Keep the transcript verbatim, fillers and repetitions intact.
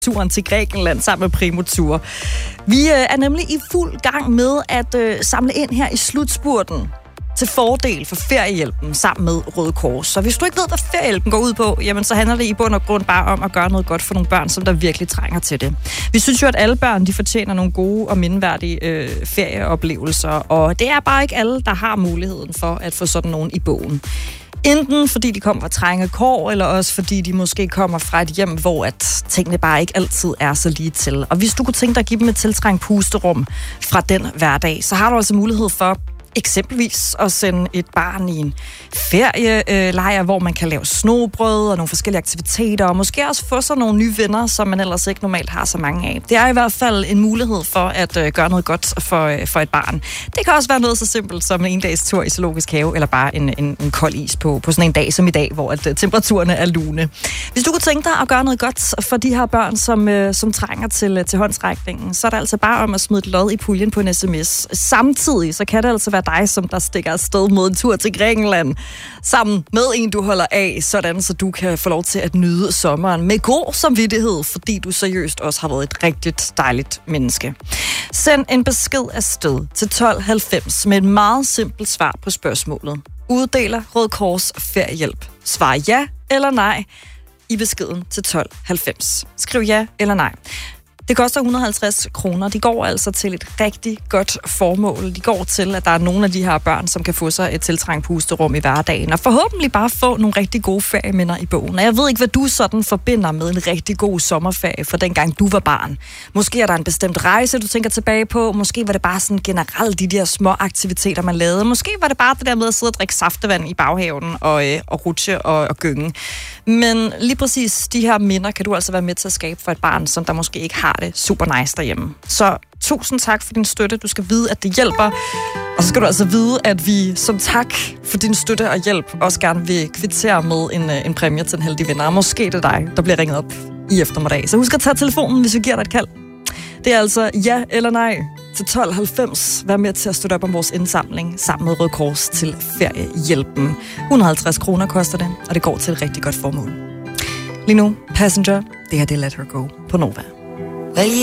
turen til Grækenland sammen med Primo Tour. Vi øh, er nemlig i fuld gang med at øh, samle ind her i slutspurten til fordel for feriehjælpen sammen med Røde Kors. Så hvis du ikke ved, hvad feriehjælpen går ud på, jamen så handler det i bund og grund bare om at gøre noget godt for nogle børn, som der virkelig trænger til det. Vi synes jo, at alle børn de fortjener nogle gode og mindeværdige øh, ferieoplevelser, og det er bare ikke alle, der har muligheden for at få sådan nogen i bogen. Enten fordi de kommer fra trænge kår, eller også fordi de måske kommer fra et hjem, hvor at tingene bare ikke altid er så lige til. Og hvis du kunne tænke dig at give dem et tiltrængt pusterum fra den hverdag, så har du altså mulighed for eksempelvis at sende et barn i en ferielejr, hvor man kan lave snobrød og nogle forskellige aktiviteter, og måske også få sig nogle nye venner, som man ellers ikke normalt har så mange af. Det er i hvert fald en mulighed for at øh, gøre noget godt for, øh, for et barn. Det kan også være noget så simpelt som en dags tur i zoologisk have, eller bare en, en, en kold is på, på sådan en dag som i dag, hvor at, øh, temperaturerne er lune. Hvis du kunne tænke dig at gøre noget godt for de her børn, som, øh, som trænger til, øh, til håndsrækningen, så er det altså bare om at smide et lod i puljen på en sms. Samtidig så kan det altså være dig, som der stikker afsted mod en tur til Grækenland, sammen med en, du holder af, sådan så du kan få lov til at nyde sommeren med god samvittighed, fordi du seriøst også har været et rigtigt dejligt menneske. Send en besked afsted til tolv halvfems med et meget simpelt svar på spørgsmålet. Uddeler Røde Kors feriehjælp? Svar ja eller nej i beskeden til tolv halvfems. Skriv ja eller nej. Det koster et hundrede og halvtreds kroner. De går altså til et rigtig godt formål. De går til, at der er nogle af de her børn, som kan få sig et tiltrængt pusterum i hverdagen, og forhåbentlig bare få nogle rigtig gode ferieminder i bogen. Og jeg ved ikke, hvad du sådan forbinder med en rigtig god sommerferie fra dengang du var barn. Måske er der en bestemt rejse, du tænker tilbage på. Måske var det bare sådan generelt de der små aktiviteter, man lavede. Måske var det bare det der med at sidde og drikke saftevand i baghaven og, øh, og rutsche og, og gynge. Men lige præcis de her minder kan du altså være med til at skabe for et barn, som der måske ikke har det super nice derhjemme. Så tusind tak for din støtte. Du skal vide, at det hjælper. Og så skal du altså vide, at vi som tak for din støtte og hjælp også gerne vil kvittere med en, en præmie til en heldig vinder. Og måske det er dig, der bliver ringet op i eftermiddag. Så husk at tage telefonen, hvis vi giver dig et kald. Det er altså ja eller nej til tolv halvfems. Vær med til at støtte op om vores indsamling sammen med Røde Kors til feriehjælpen. et hundrede og halvtreds kroner koster det, og det går til et rigtig godt formål. Lige nu, Passenger. Det her det er Let Her Go på Nova.